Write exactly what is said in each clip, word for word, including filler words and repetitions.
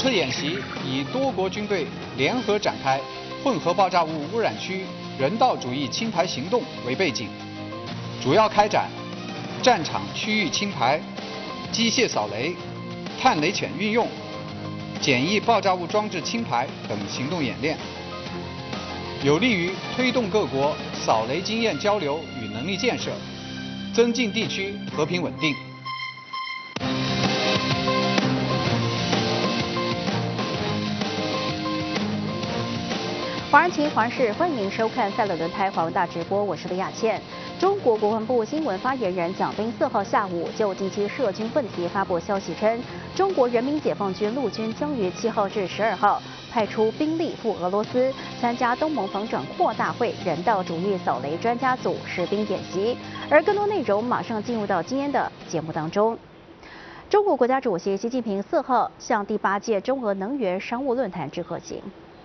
次演习以多国军队联合展开混合爆炸物污染区人道主义清排行动为背景，主要开展战场区域清排、机械扫雷、探雷潜运用、简易爆炸物装置清排等行动演练，有利于推动各国扫雷经验交流与能力建设，增进地区和平稳定。 华人情华视，欢迎您收看赛伦轮胎华文大直播，我是李雅倩。中国国防部新闻发言人蒋斌四号下午就近期涉军问题发布消息称，中国人民解放军陆军将于七号至十二号派出兵力赴俄罗斯参加东盟防长扩大会人道主义扫雷专家组实兵演习，而更多内容马上进入到今天的节目当中。中国国家主席习近平四号向第八届中俄能源商务论坛致贺信。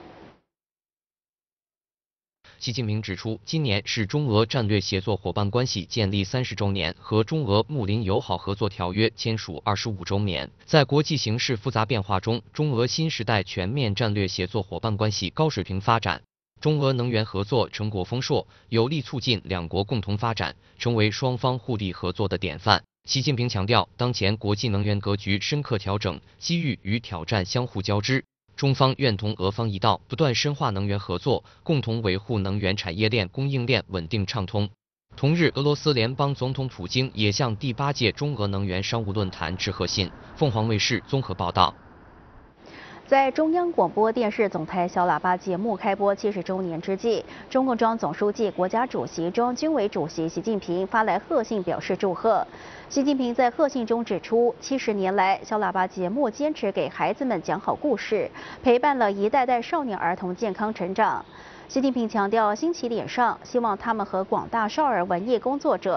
习近平指出，今年是中俄战略协作伙伴关系建立三十周年和中俄睦邻友好合作条约签署二十五周年。在国际形势复杂变化中，中俄新时代全面战略协作伙伴关系高水平发展，中俄能源合作成果丰硕，有力促进两国共同发展，成为双方互利合作的典范。习近平强调，当前国际能源格局深刻调整，机遇与挑战相互交织。中方愿同俄方一道，不断深化能源合作，共同维护能源产业链供应链稳定畅通。同日，俄罗斯联邦总统普京也向第八届中俄能源商务论坛致贺信。凤凰卫视综合报道。 在中央广播电视总台小喇叭节目开播七十周年之际，中共中央总书记、国家主席、中央军委主席习近平发来贺信表示祝贺。习近平在贺信中指出，七十年来，小喇叭节目坚持给孩子们讲好故事，陪伴了一代代少年儿童健康成长。习近平强调，新起点上，希望他们和广大少儿文艺工作者